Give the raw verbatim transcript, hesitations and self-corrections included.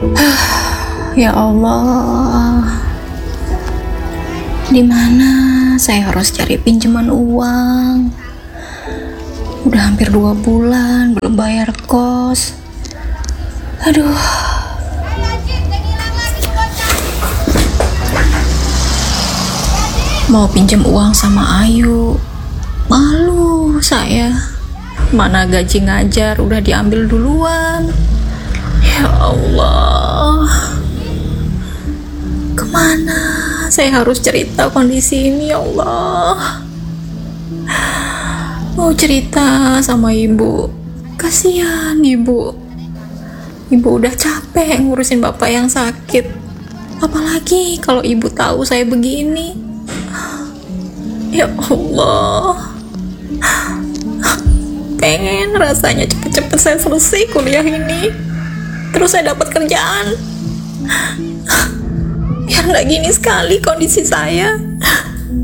Ya Allah, di mana saya harus cari pinjaman uang? Udah hampir dua bulan belum bayar kos. Aduh. Mau pinjam uang sama Ayu, malu saya. Mana gaji ngajar udah diambil duluan. Ya Allah, kemana saya harus cerita kondisi ini? Ya Allah, mau cerita sama ibu, kasihan ibu. Ibu udah capek ngurusin bapak yang sakit, apalagi kalau ibu tahu saya begini. Ya Allah, pengen rasanya cepet-cepet saya selesai kuliah ini, terus saya dapat kerjaan, biar nggak gini sekali kondisi saya.